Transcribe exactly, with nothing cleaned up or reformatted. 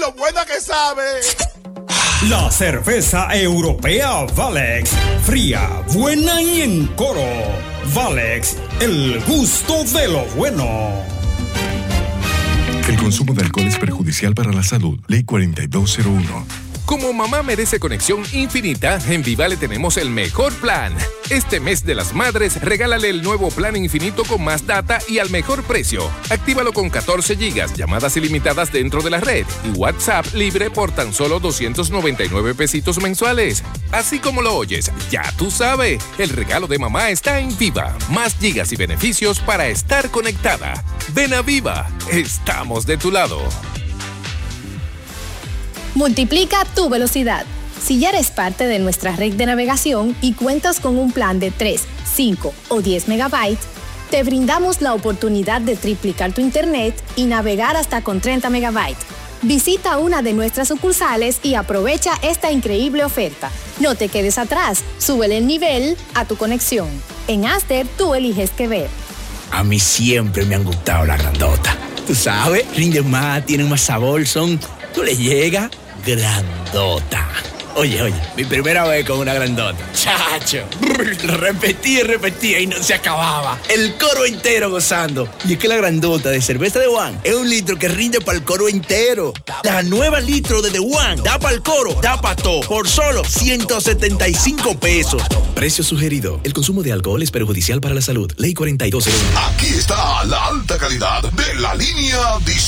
lo buena que sabe! La cerveza europea Valex. Fría, buena y en coro. Valex, el gusto de lo bueno. El consumo de alcohol es perjudicial para la salud. Ley cuarenta y dos cero uno. Como mamá merece conexión infinita, en Viva le tenemos el mejor plan. Este mes de las madres, regálale el nuevo plan infinito con más data y al mejor precio. Actívalo con catorce gigas, llamadas ilimitadas dentro de la red y WhatsApp libre por tan solo doscientos noventa y nueve pesitos mensuales. Así como lo oyes, ya tú sabes, el regalo de mamá está en Viva. Más gigas y beneficios para estar conectada. Ven a Viva, estamos de tu lado. Multiplica tu velocidad. Si ya eres parte de nuestra red de navegación y cuentas con un plan de tres, cinco o diez megabytes, te brindamos la oportunidad de triplicar tu internet y navegar hasta con treinta megabytes. Visita una de nuestras sucursales y aprovecha esta increíble oferta. No te quedes atrás, súbele el nivel a tu conexión. En Aster, tú eliges qué ver. A mí siempre me han gustado las grandotas. Tú sabes, rinden más, tienen más sabor, son... Tú le llegas, grandota. Oye, oye, mi primera vez con una grandota. Chacho, repetía y repetía y no se acababa. El coro entero gozando. Y es que la grandota de cerveza de One es un litro que rinde para el coro entero. La nueva litro de The One da para el coro, da para todo. Por solo ciento setenta y cinco pesos. Precio sugerido. El consumo de alcohol es perjudicial para la salud. Ley cuarenta y dos cero uno. Aquí está la alta calidad de la línea Dice.